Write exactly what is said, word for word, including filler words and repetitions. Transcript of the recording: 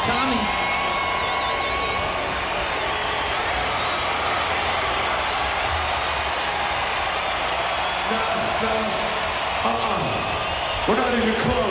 Tommy. No, no, uh-uh. We're not in the club.